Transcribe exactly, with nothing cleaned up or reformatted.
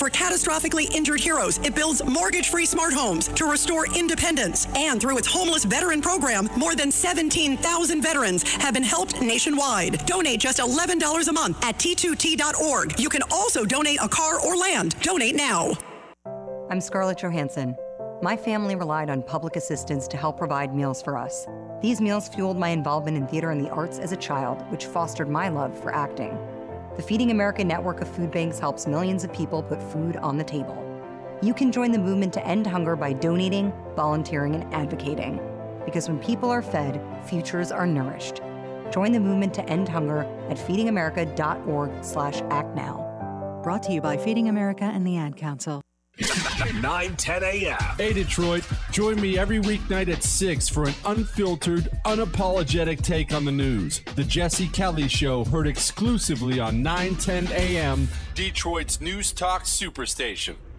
For catastrophically injured heroes, it builds mortgage-free smart homes to restore independence. And through its homeless veteran program, more than seventeen thousand veterans have been helped nationwide. Donate just eleven dollars a month at T two T dot org. You can also donate a car or land. Donate now. I'm Scarlett Johansson. My family relied on public assistance to help provide meals for us. These meals fueled my involvement in theater and the arts as a child, which fostered my love for acting. The Feeding America network of food banks helps millions of people put food on the table. You can join the movement to end hunger by donating, volunteering, and advocating. Because when people are fed, futures are nourished. Join the movement to end hunger at feeding america dot org slash act now. Brought to you by Feeding America and the Ad Council. nine ten a.m. Hey, Detroit. Join me every weeknight at six for an unfiltered, unapologetic take on the news. The Jesse Kelly Show, heard exclusively on nine ten a.m., Detroit's News Talk Superstation.